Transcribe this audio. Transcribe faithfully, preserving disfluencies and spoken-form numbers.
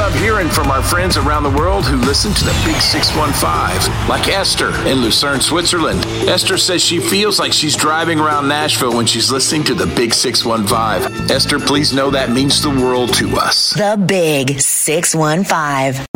love hearing from our friends around the world who listen to the Big six one five, like Esther in Lucerne, Switzerland. Esther says she feels like she's driving around Nashville when she's listening to the Big six one five. Esther, please know that means the world to us. The Big six one five.